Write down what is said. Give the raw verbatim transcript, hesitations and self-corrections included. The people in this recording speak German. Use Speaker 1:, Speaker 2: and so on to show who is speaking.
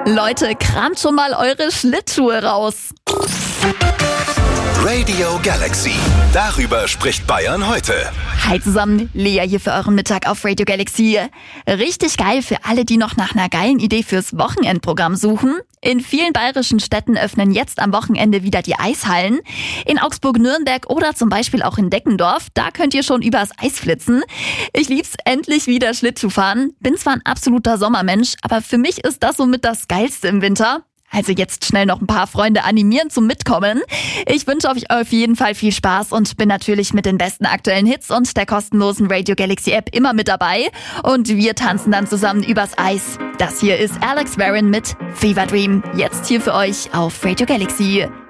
Speaker 1: Leute, kramt schon mal eure Schlittschuhe raus.
Speaker 2: Radio Galaxy. Darüber spricht Bayern heute.
Speaker 1: Hi zusammen, Lea hier für euren Mittag auf Radio Galaxy. Richtig geil für alle, die noch nach einer geilen Idee fürs Wochenendprogramm suchen. In vielen bayerischen Städten öffnen jetzt am Wochenende wieder die Eishallen. In Augsburg, Nürnberg oder zum Beispiel auch in Deckendorf, da könnt ihr schon übers Eis flitzen. Ich lieb's, endlich wieder Schlittschuhfahren. Bin zwar ein absoluter Sommermensch, aber für mich ist das somit das Geilste im Winter. Also jetzt schnell noch ein paar Freunde animieren zum Mitkommen. Ich wünsche euch auf jeden Fall viel Spaß und bin natürlich mit den besten aktuellen Hits und der kostenlosen Radio Galaxy App immer mit dabei. Und wir tanzen dann zusammen übers Eis. Das hier ist Alex Warren mit Fever Dream. Jetzt hier für euch auf Radio Galaxy.